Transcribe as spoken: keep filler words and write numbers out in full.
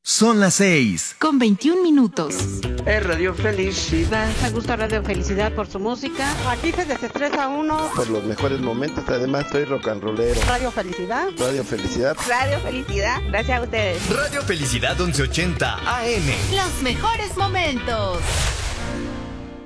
Son las seis. Con veintiún minutos. Es Radio Felicidad. Me gusta Radio Felicidad por su música. Aquí se desestresa uno. Por los mejores momentos, además estoy rock and rollero. Radio Felicidad. Radio Felicidad. Radio Felicidad. Gracias a ustedes. Radio Felicidad once ochenta A M. Los mejores momentos.